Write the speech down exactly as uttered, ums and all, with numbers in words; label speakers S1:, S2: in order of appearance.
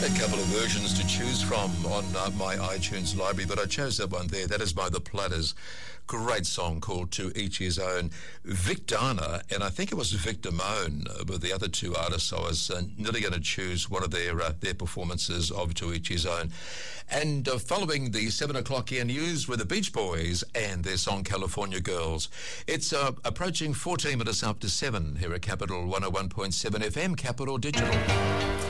S1: a couple of versions to choose from on uh, my iTunes library, but I chose that one there. That is by The Platters. Great song called To Each His Own. Vic Dana, and I think it was Vic Damone, uh, were the other two artists. I was uh, nearly going to choose one of their uh, their performances of To Each His Own. And uh, following the seven o'clock air news were the Beach Boys and their song California Girls. It's uh, approaching fourteen minutes after seven here at Capital one oh one point seven F M, Capital Digital.